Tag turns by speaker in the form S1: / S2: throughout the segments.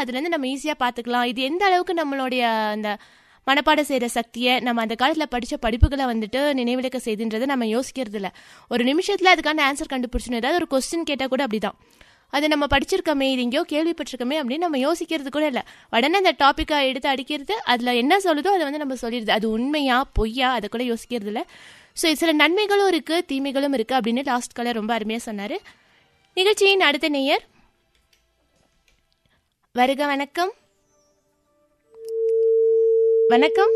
S1: அதுலேருந்து நம்ம ஈஸியாக பார்த்துக்கலாம். இது எந்த அளவுக்கு நம்மளுடைய அந்த மனப்பாடம் செய்கிற சக்தியை நம்ம அந்த காலத்தில் படித்த படிப்புகளை வந்துட்டு நினைவிழக்க செய்துன்றதை நம்ம யோசிக்கிறது இல்லை. ஒரு நிமிஷத்தில் அதுக்கான ஆன்சர் கண்டுபிடிச்சணும். ஏதாவது ஒரு கொஸ்டின் கேட்டால் கூட அப்படிதான், அது நம்ம படிச்சிருக்கோமே, இது எங்கேயோ கேள்விப்பட்டிருக்கோமே அப்படின்னு நம்ம யோசிக்கிறது கூட இல்லை. உடனே அந்த டாப்பிக்கை எடுத்து அடிக்கிறது, அதில் என்ன சொல்லுதோ அதை வந்து நம்ம சொல்லிடுது. அது உண்மையா பொய்யா அதை கூட யோசிக்கிறது இல்லை. ஸோ சில நன்மைகளும் இருக்குது, தீமைகளும் இருக்குது அப்படின்னு லாஸ்ட் காலர் ரொம்ப அருமையாக சொன்னார். நிகழ்ச்சியின் அடுத்த நேயர் வருக. வணக்கம். வணக்கம்.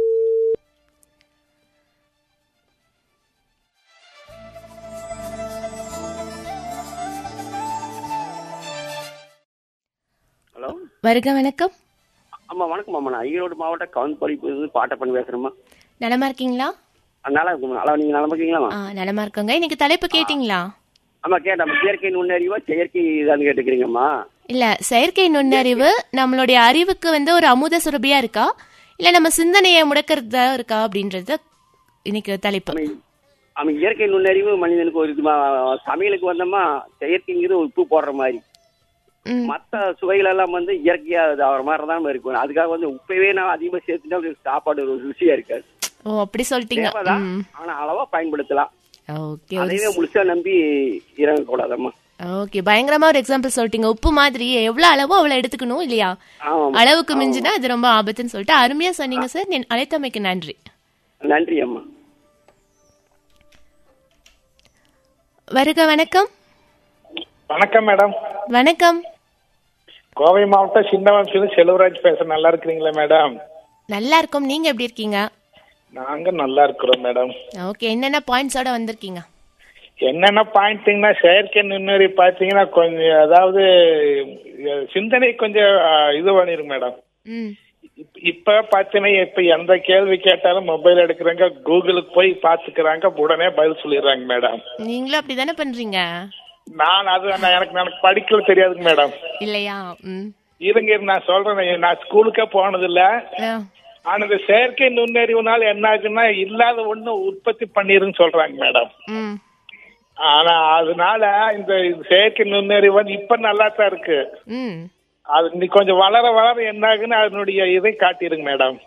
S2: ஹலோ,
S1: வருக. வணக்கம்.
S2: ஆமா வணக்கம் அம்மா. நான் ஈரோடு மாவட்டம் கவுன்பரிப்பு பாட்டப்பன் பேசுறேம்மா.
S1: நலமா இருக்கீங்களா?
S2: நல்லா இருக்குமா? நல்லா, நீங்க நலமா இருக்கீங்களா?
S1: நலமா இருக்கோங்க. இன்னைக்கு தலைப்பு கேட்டீங்களா?
S2: ஆமா கேட்டேன். செயற்கை நுண்ணறிவா செயற்கை இதான்னு கேட்டுக்கிறீங்கம்மா.
S1: இல்ல, செயற்கை நுண்ணறிவு நம்மளுடைய அறிவுக்கு வந்து ஒரு அமுத சுரபியா இருக்கா, இல்ல நம்ம சிந்தனையை முடக்கிறதா இருக்கா அப்படின்றது இன்னைக்கு தலைப்பு.
S2: ஆமா, இயற்கை நுண்ணறிவு மனிதனுக்கு ஒரு இதுமா. சமையலுக்கு வந்தோமா செயற்கைங்கிறது உப்பு போடுற மாதிரி, மற்ற சுவைகள் எல்லாம் வந்து இயற்கையா ஆகிற மாதிரி தான் இருக்கும். அதுக்காக வந்து உப்பையே நான் அதிகமா சேர்த்துட்டா சாப்பாடு ஒரு ருசியா இருக்காது.
S1: ஓ, அப்படி சொல்லிட்டீங்க.
S2: ஆனா அளவா பயன்படுத்தலாம்.
S1: ஓகே,
S2: அதையே முழுசா நம்பி இறங்க கூடாதம்மா.
S1: ஓகே, பயங்கரமா ஒரு எக்ஸாம்பிள் சொல்லிட்டீங்க. உப்பு மாதிரி எவ்வளவு அளவோ அவ்வளவு எடுத்துக்கணும் இல்லையா? அளவுக்கு மிஞ்சினா அது ரொம்ப ஆபத்துன்னு சொல்லிட்டு அருமையா சொன்னீங்க சார். அழைத்தமைக்கு நன்றி.
S2: நன்றி அம்மா.
S1: வருக. வணக்கம்.
S3: வணக்கம் மேடம்.
S1: வணக்கம்.
S3: கோவை மாவட்டம் சின்னவன் செல்வராஜ் பேசுறேன். நல்லா இருக்கிறீங்களா மேடம்?
S1: நல்லா இருக்கும். நீங்க எப்படி இருக்கீங்க?
S3: நாங்க நல்லா இருக்கிறோம் மேடம்.
S1: ஓகே, என்னென்ன பாயிண்ட்ஸோட வந்திருக்கீங்க?
S3: என்னென்ன பாயிண்ட்ங்கன்னா, செயற்கை நுண்ணறிவு பாத்தீங்கன்னா கொஞ்சம் அதாவது சிந்தனை கொஞ்சம் இது பண்ணிருக்கு மேடம். இப்ப பாத்தீங்கன்னா இப்ப எந்த கேள்வி கேட்டாலும் மொபைல் எடுக்கிறாங்க, கூகுளுக்கு போய் பாத்துக்கிறாங்க, உடனே பதில் சொல்லிடுறாங்க மேடம்.
S1: நீங்களும் அப்படிதானே பண்றீங்க?
S3: நான் அது எனக்கு படிக்கல தெரியாதுங்க மேடம்.
S1: இல்லையா?
S3: இருங்க, நான் சொல்றேன். நான் ஸ்கூலுக்கே போனது இல்ல. ஆனா இந்த செயற்கை நுண்ணறிவுனால என்ன ஆகுன்னா, இல்லாத ஒண்ணு உற்பத்தி பண்ணிருன்னு சொல்றாங்க மேடம். ஆனா அதனால இந்த செயற்கை நுண்ணறிவு இப்ப நல்லா தான் இருக்கு. அது கொஞ்சம் வளர வளர என்ன ஆகுன்னு அதனுடைய இதை காட்டிருங்க மேடம்.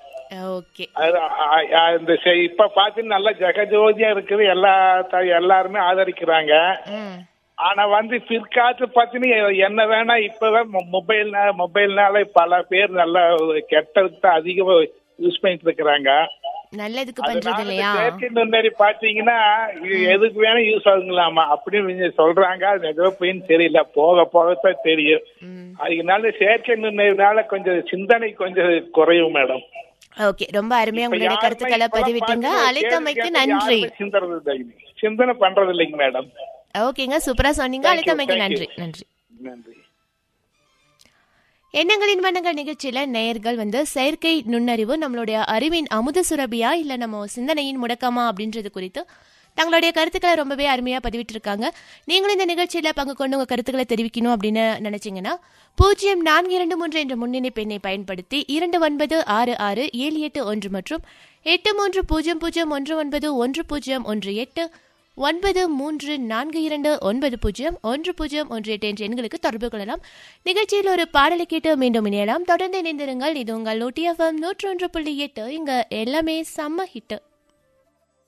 S3: இந்த இப்ப பாத்தீங்கன்னா நல்லா ஜெகஜோதியா இருக்குது, எல்லாருமே ஆதரிக்கிறாங்க. ஆனா வந்து பிற்காலத்து பாத்தீங்கன்னா என்ன வேணா இப்பதான் மொபைல்னால பல பேர் நல்லா கெட்டதுக்கு தான் அதிகமா யூஸ் பண்ணிட்டு இருக்கிறாங்க.
S1: நல்லதுக்கு பண்றது இல்லையா?
S3: செயற்கை நுண்ணறிவு பாத்தீங்கன்னா எதுக்கு வேணா யூஸ் ஆகுங்களாமா அப்படின்னு சொல்றாங்க. அது நிஜமா போயின்னு தெரியல, போக போகத்தான் தெரியும். அதனால செயற்கை நுண்ணறிவுனால கொஞ்சம் சிந்தனை கொஞ்சம் குறையும் மேடம்.
S1: ஓகே, ரொம்ப அருமையா உங்களுடைய கருத்துக்களை பதிவிட்டீங்க. அழைத்தமைக்கு நன்றி.
S3: சிந்தனை பண்றது இல்லைங்க மேடம்.
S1: ஓகேங்க, சூப்பரா சொன்னீங்க. அழைத்தமைக்கு நன்றி. நன்றி.
S3: நன்றி.
S1: எண்ணங்களின் வண்ணங்கள் நிகழ்ச்சியில நேயர்கள் வந்து செயற்கை நுண்ணறிவு நம்மளுடைய அறிவின் அமுத சுரபியா இல்ல நம்ம சிந்தனையின் முடக்கமா அப்படின்றது குறித்து தங்களுடைய கருத்துக்களை ரொம்பவே அருமையா பதிவிட்டு இருக்காங்க. நீங்களும் இந்த நிகழ்ச்சியில பங்கு கொண்டு உங்க கருத்துக்களை தெரிவிக்கணும் அப்படின்னு நினைச்சீங்கன்னா 0423 என்ற முன்னணி பெண்ணை பயன்படுத்தி 29667781 மற்றும் 8300191018 9342901018 என்ற எண்களுக்கு தொடர்பு கொள்ளலாம். நிகழ்ச்சியில் ஒரு பாடலை கேட்டு மீண்டும் இணையலாம். தொடர்ந்து இணைந்திருங்கள். இது உங்கள் OTFM 101.8. இங்க எல்லாமே செம்ம ஹிட்.